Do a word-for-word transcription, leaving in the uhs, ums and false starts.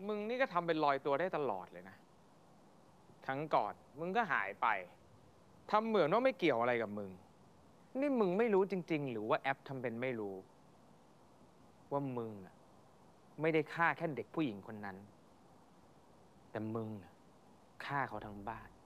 มึงนี่ก็ทำเป็นลอยตัวได้ตลอดเลยนะครั้งก่อนมึงก็หายไปทำเหมือนว่าไม่เกี่ยวอะไรกับมึงนี่มึงไม่รู้จริงๆหรือว่าแอปทำเป็นไม่รู้ว่ามึงอะไม่ได้ฆ่าแค่เด็กผู้หญิงคนนั้นแต่มึงอะฆ่าเขาทั้งบ้าน